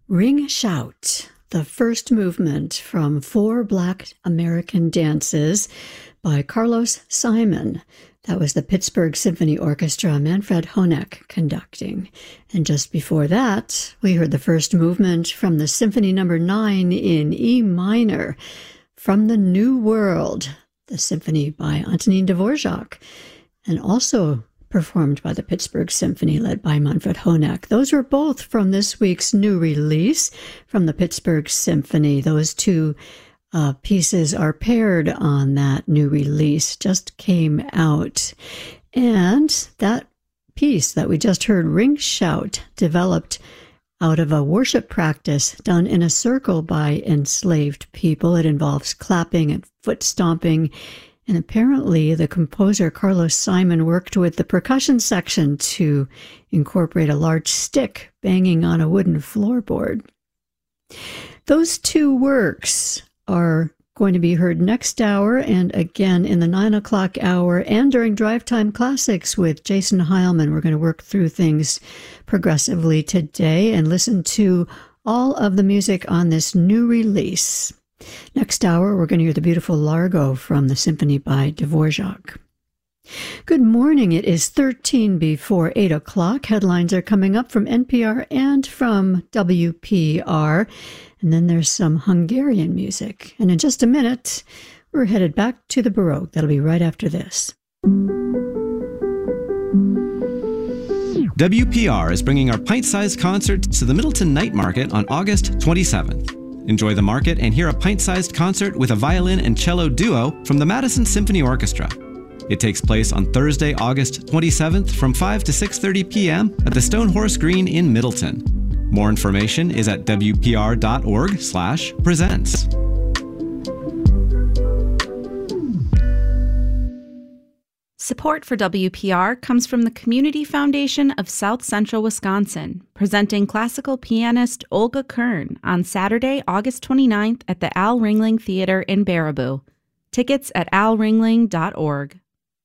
Ring Shout, the first movement from Four Black American Dances by Carlos Simon. That was the Pittsburgh Symphony Orchestra, Manfred Honeck conducting. And just before that, we heard the first movement from the Symphony No. 9 in E minor, From the New World, the symphony by Antonin Dvorak, and also performed by the Pittsburgh Symphony, led by Manfred Honeck. Those were both from this week's new release from the Pittsburgh Symphony. Those two pieces are paired on that new release, just came out. And that piece that we just heard, Ring Shout, developed out of a worship practice done in a circle by enslaved people. It involves clapping and foot stomping. And apparently the composer Carlos Simon worked with the percussion section to incorporate a large stick banging on a wooden floorboard. Those two works are going to be heard next hour and again in the 9 o'clock hour and during Drive Time Classics with Jason Heilman. We're going to work through things progressively today and listen to all of the music on this new release. Next hour, we're going to hear the beautiful Largo from the symphony by Dvorak. Good morning. It is 13 before 8 o'clock. Headlines are coming up from NPR and from WPR. And then there's some Hungarian music. And in just a minute, we're headed back to the Baroque. That'll be right after this. WPR is bringing our pint-sized concert to the Middleton Night Market on August 27th. Enjoy the market and hear a pint-sized concert with a violin and cello duo from the Madison Symphony Orchestra. It takes place on Thursday, August 27th from 5 to 6:30 p.m. at the Stonehorse Green in Middleton. More information is at wpr.org/presents. Support for WPR comes from the Community Foundation of South Central Wisconsin, presenting classical pianist Olga Kern on Saturday, August 29th at the Al Ringling Theater in Baraboo. Tickets at alringling.org.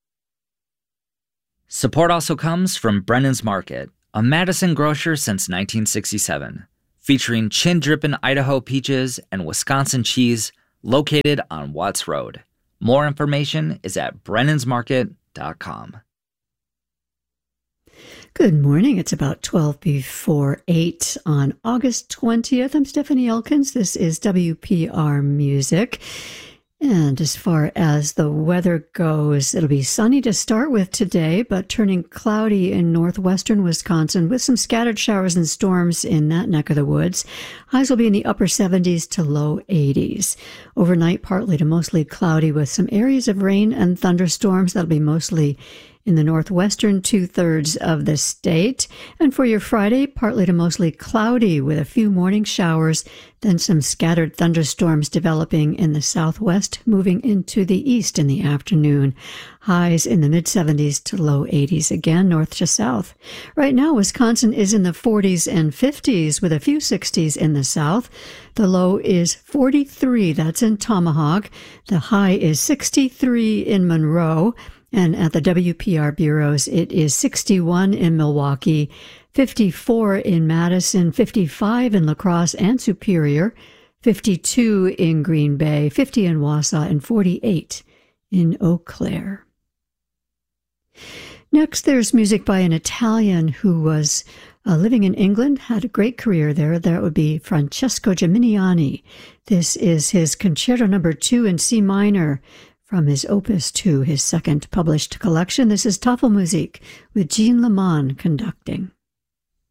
Support also comes from Brennan's Market, a Madison grocer since 1967, featuring chin-drippin' Idaho peaches and Wisconsin cheese, located on Watts Road. More information is at brennansmarket.com. Good morning. It's about 12 before 8 on August 20th. I'm Stephanie Elkins. This is WPR Music. And as far as the weather goes, it'll be sunny to start with today, but turning cloudy in northwestern Wisconsin with some scattered showers and storms in that neck of the woods. Highs will be in the upper 70s to low 80s. Overnight, partly to mostly cloudy with some areas of rain and thunderstorms. That'll be mostly in the northwestern two-thirds of the state. And for your Friday, partly to mostly cloudy with a few morning showers, then some scattered thunderstorms developing in the southwest, moving into the east in the afternoon. Highs in the mid-70s to low 80s, again, north to south. Right now, Wisconsin is in the 40s and 50s with a few 60s in the south. The low is 43, that's in Tomahawk. The high is 63 in Monroe. And at the WPR bureaus, it is 61 in Milwaukee, 54 in Madison, 55 in La Crosse and Superior, 52 in Green Bay, 50 in Wausau, and 48 in Eau Claire. Next, there's music by an Italian who was living in England, had a great career there. That would be Francesco Geminiani. This is his Concerto No. 2 in C minor, from his Opus 2, his second published collection. This is Tafelmusik with Jean Leman conducting.